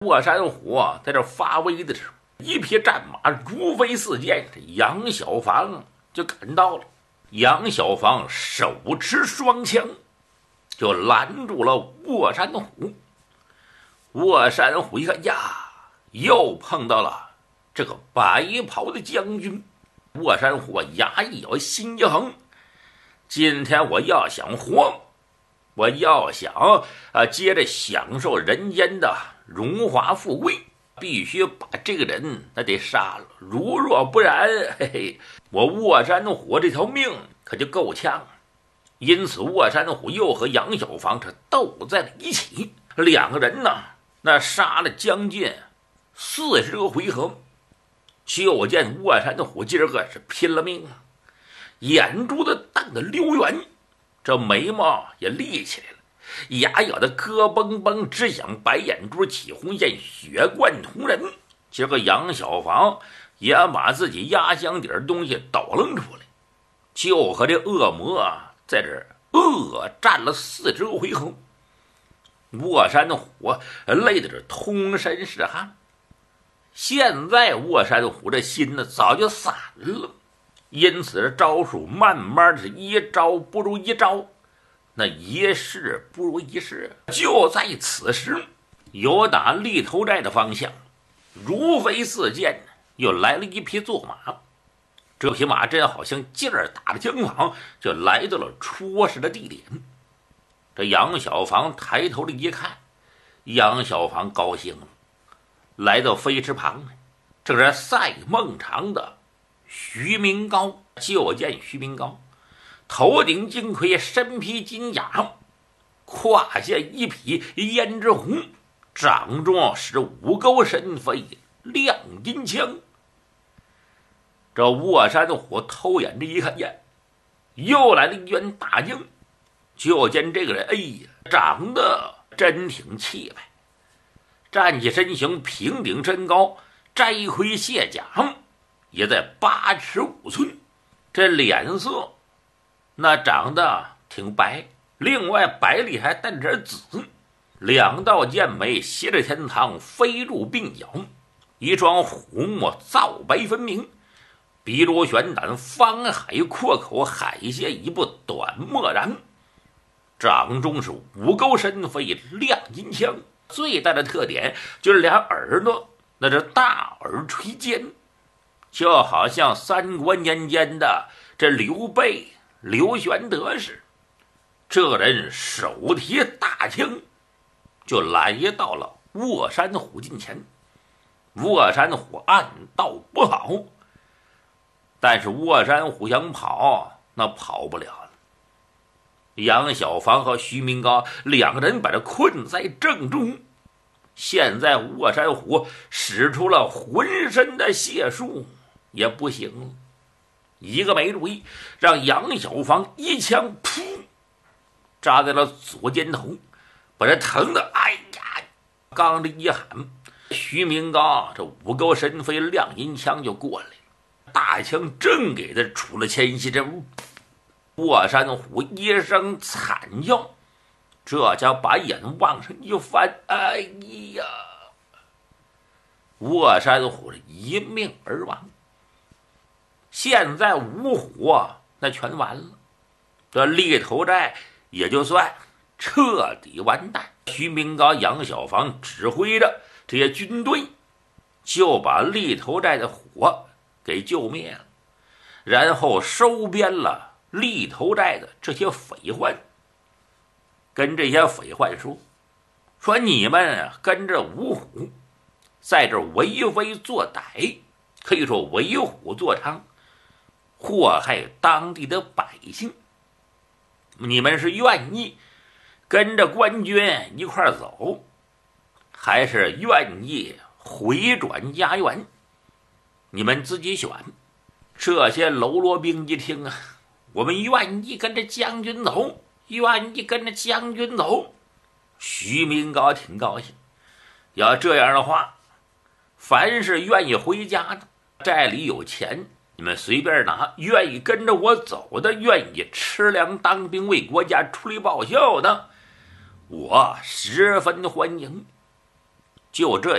卧山虎在这发威的时候，一匹战马如飞似箭，这杨小房就赶到了。杨小房手持双枪，就拦住了卧山虎。卧山虎一看呀，又碰到了这个白袍的将军。卧山虎牙一咬，心一横，今天我要想活，我要想接着享受人间的荣华富贵，必须把这个人那得杀了，如若不然，嘿嘿，我卧山虎这条命可就够呛。因此卧山虎又和杨小房这斗在了一起，两个人呢那杀了将近40个回合。就见卧山虎今儿个是拼了命啊，眼珠子瞪得溜圆，这眉毛也立起来了，牙咬得咯嘣嘣直响，白眼珠起红线，血贯瞳仁。今儿个杨小房也把自己压箱底儿东西抖楞出来，就和这恶魔在这恶战了40个回合。卧山虎累得是通身是汗。现在卧山虎这心呢早就散了，因此招数慢慢的一招不如一招，那一事不如一事。就在此时，有打立头寨的方向如飞似箭，又来了一匹坐马。这匹马真好像劲儿打了枪跑，就来到了出事的地点。这杨小房抬头的一看，杨小房高兴了，来到飞池旁，正是赛孟尝的徐明高。就见徐明高头顶金盔，身披金甲，胯下一匹胭脂红，掌中是五钩神飞亮金枪。这卧山虎偷眼着一看呀，又来了一员大将。就见这个人，哎呀，长得真挺气派，站起身形，平顶身高，摘盔卸甲，也在8尺5寸。这脸色那长得挺白，另外白里还带点紫，两道剑眉斜着天堂，飞入鬓角，一双虎目皂白分明，鼻如悬胆，方海阔口，海蟹一步短漠然，掌中是五钩神飞亮金枪。最大的特点就是俩耳朵那是大耳垂肩，就好像3国年间的这刘备刘玄德似的。这人手提大枪，就来到了卧山虎近前。卧山虎暗道不好，但是卧山虎想跑那跑不了了。杨小房和徐明高两个人把他困在正中，现在卧山虎使出了浑身的解数也不行了，一个没注意，让杨小房一枪噗扎在了左肩头，把他疼的哎呀！刚这一喊，徐明高这五钩神飞亮银枪就过来了，大枪正给他出了前息，这卧山虎一声惨叫，这家把眼往上一翻，哎呀！卧山虎一命而亡。现在五虎那全完了，这立头寨也就算彻底完蛋。徐明高、杨小房指挥着这些军队，就把立头寨的火给救灭了，然后收编了立头寨的这些匪患，跟这些匪患说你们跟着五虎在这为非作歹，可以说为虎作伥，祸害当地的百姓。你们是愿意跟着官军一块走，还是愿意回转家园？你们自己选。这些喽啰兵一听啊，我们愿意跟着将军走，愿意跟着将军走。徐明高挺高兴，要这样的话，凡是愿意回家的，寨里有钱，你们随便拿，愿意跟着我走的，愿意吃粮当兵为国家出力报效的，我十分欢迎。 就这